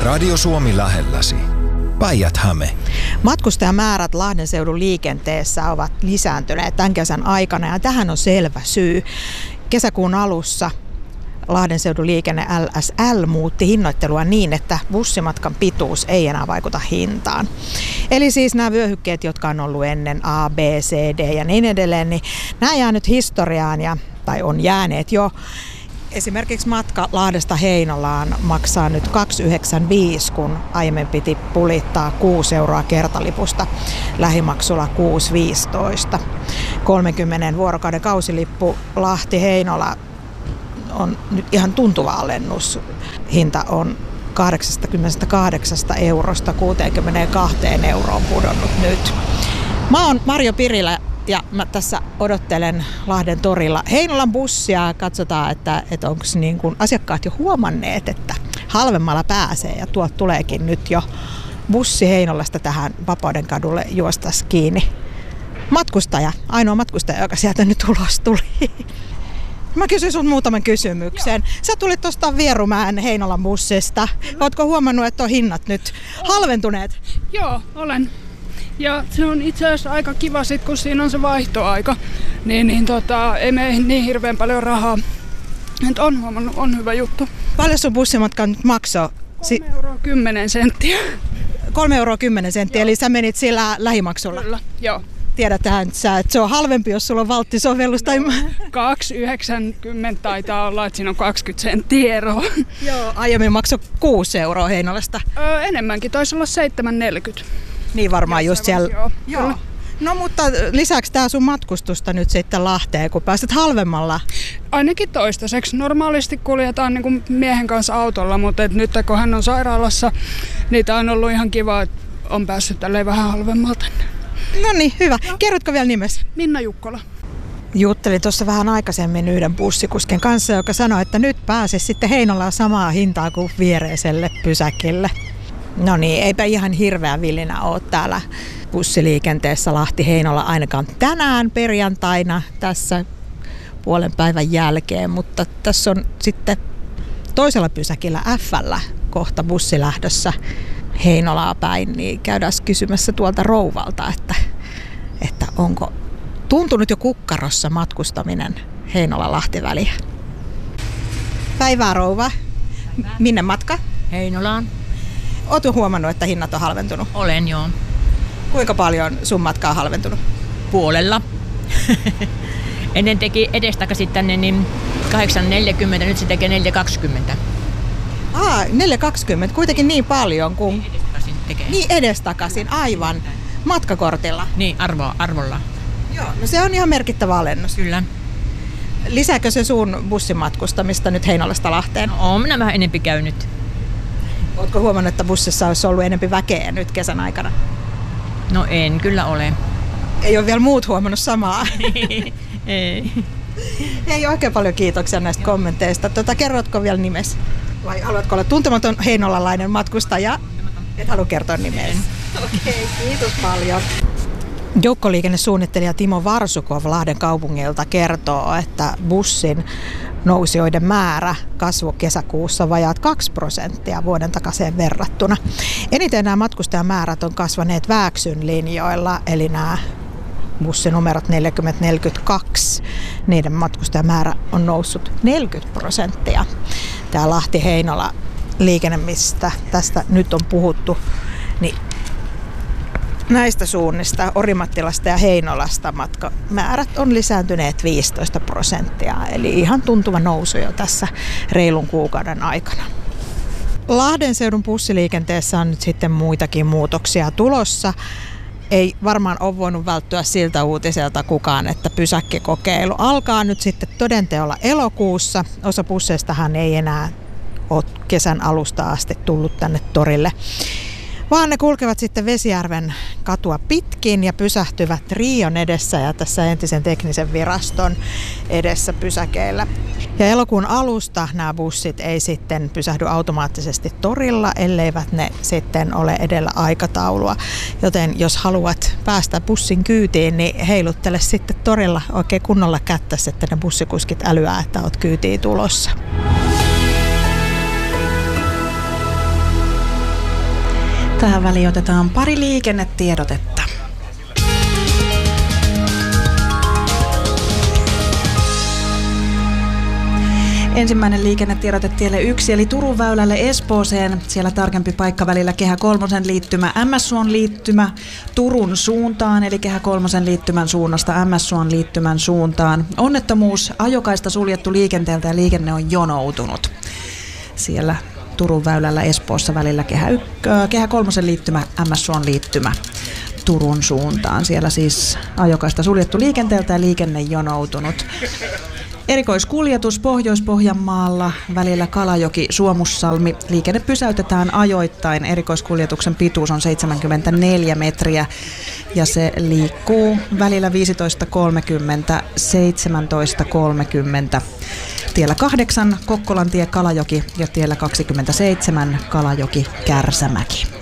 Radio Suomi lähelläsi. Päijät-Häme. Matkustajamäärät Lahden seudun liikenteessä ovat lisääntyneet tämän kesän aikana ja tähän on selvä syy. Kesäkuun alussa Lahden seudun liikenne LSL muutti hinnoittelua niin, että bussimatkan pituus ei enää vaikuta hintaan. Eli siis nämä vyöhykkeet, jotka on ollut ennen A, B, C, D ja niin edelleen, niin nämä jää nyt historiaan tai on jääneet jo. Esimerkiksi matka Lahdesta Heinolaan maksaa nyt 2,95, kun aiemmin piti pulittaa 6 euroa kertalipusta, lähimaksulla 6,15. 30 vuorokauden kausilippu Lahti-Heinola on nyt ihan tuntuva alennus. Hinta on 88 eurosta 62 euroon pudonnut nyt. Mä oon Marjo Pirilä ja mä tässä odottelen Lahden torilla Heinolan bussia. Katsotaan, että onko niin kuin asiakkaat jo huomanneet, että halvemmalla pääsee ja tuot tuleekin nyt jo bussi Heinolasta tähän Vapaudenkadulle juostas kiinni. Ainoa matkustaja, joka sieltä nyt ulos tuli. Mä kysyn sun muutaman kysymyksen. Sä tulit tuosta Vierumäen Heinolan bussista. Ootko huomannut, että on hinnat nyt halventuneet? Joo, olen. Ja se on itse asiassa aika kiva sit, kun siinä on se vaihtoaika. Ei mene niin hirveän paljon rahaa. Et on huomannut, on hyvä juttu. Paljon sun bussimatka nyt maksoi? 3,10 euroa. 3,10 euroa, eli sä menit sillä lähimaksulla? Kyllä, joo. Tiedäthän sä, että se on halvempi, jos sulla on valttisovellus tai... 2,90 taitaa olla, että siinä on 20 senttiä eroa. Joo, aiemmin maksoi 6 euroa Heinolasta. Enemmänkin, taisi olla 7,40. Niin varmaan just siellä. Joo. No mutta lisäksi tää sun matkustusta nyt sitten Lahteen, kun pääset halvemmalla? Ainakin toistaiseksi. Normaalisti kuljetaan niin kuin miehen kanssa autolla, mutta nyt kun hän on sairaalassa, niin tää on ollut ihan kiva, että on päässyt tälleen vähän halvemmalta. No niin, hyvä. Kerrotko vielä nimesi? Minna Jukkola. Juttelin tuossa vähän aikaisemmin yhden bussikusken kanssa, joka sanoi, että nyt pääsisi sitten Heinolaan samaa hintaa kuin viereiselle pysäkille. No niin, eipä ihan hirveä villinä ole täällä bussiliikenteessä Lahti-Heinola ainakaan tänään perjantaina tässä puolen päivän jälkeen, mutta tässä on sitten toisella pysäkillä F:llä kohta bussi lähdössä Heinolaa päin, niin käydään kysymässä tuolta rouvalta, että onko tuntunut jo kukkarossa matkustaminen Heinola-Lahti-väliä. Päivää rouva. Minne matka? Heinolaan. Ootko huomannut, että hinnat on halventunut? Olen, joo. Kuinka paljon sun matka on halventunut? Puolella. Ennen teki edestakaisin tänne niin 8,40, nyt se tekee 4,20. 4,20, kuitenkin niin paljon kuin... Niin edestakaisin tekee. Niin edestakaisin, aivan. Matkakortilla. Niin, arvolla. Joo, no se on ihan merkittävä alennus. Kyllä. Lisääkö se sun bussimatkustamista nyt Heinolasta Lahteen? No, minä vähän enempi käynyt. Ootko huomannut, että bussissa olisi ollut enempi väkeä nyt kesän aikana? No en kyllä ole. Ei ole vielä muut huomannut samaa. Ei. Ei oikein paljon kiitoksia näistä kommenteista. Kerrotko vielä nimesi? Vai haluatko olla tuntematon heinolalainen matkustaja? Et halua kertoa nimesi. Okei, kiitos paljon. Joukkoliikennesuunnittelija Timo Varsukov Lahden kaupungilta kertoo, että bussin nousijoiden määrä kasvoi kesäkuussa vajaat 2% vuoden takaiseen verrattuna. Eniten nämä matkustajamäärät on kasvaneet Vääksyn linjoilla, eli nämä bussinumerot 40-42. Niiden matkustajamäärä on noussut 40%. Tämä Lahti-Heinola liikenne, mistä tästä nyt on puhuttu, niin näistä suunnista, Orimattilasta ja Heinolasta matkamäärät on lisääntyneet 15%, eli ihan tuntuva nousu jo tässä reilun kuukauden aikana. Lahden seudun bussiliikenteessä on nyt sitten muitakin muutoksia tulossa. Ei varmaan ole voinut välttyä siltä uutiselta kukaan, että pysäkkikokeilu alkaa nyt sitten todenteolla elokuussa. Osa busseistahan ei enää ole kesän alusta asti tullut tänne torille, vaan ne kulkevat sitten Vesijärven katua pitkin ja pysähtyvät Rion edessä ja tässä entisen teknisen viraston edessä pysäkeillä. Ja elokuun alusta nämä bussit ei sitten pysähdy automaattisesti torilla, elleivät ne sitten ole edellä aikataulua. Joten jos haluat päästä bussin kyytiin, niin heiluttele sitten torilla oikein kunnolla kättäsi, että ne bussikuskit älyää, että olet kyytiin tulossa. Tähän väliin otetaan pari liikennetiedotetta. Ensimmäinen liikennetiedote tielle 1, eli Turun väylälle Espooseen. Siellä tarkempi paikka välillä Kehä kolmosen liittymä MS-suon liittymä Turun suuntaan, eli Kehä kolmosen liittymän suunnasta MS-suon liittymän suuntaan. Onnettomuus, ajokaista suljettu liikenteeltä ja liikenne on jonoutunut. Siellä Turun väylällä Espoossa välillä Kehä kolmosen liittymä MS-suon liittymä Turun suuntaan. Siellä siis ajokaista suljettu liikenteeltä ja liikenne jonoutunut. Erikoiskuljetus Pohjois-Pohjanmaalla välillä Kalajoki-Suomussalmi. Liikenne pysäytetään ajoittain. Erikoiskuljetuksen pituus on 74 metriä ja se liikkuu välillä 15.30 17.30. Tiellä 8 Kokkolantie Kalajoki ja tiellä 27 Kalajoki Kärsämäki.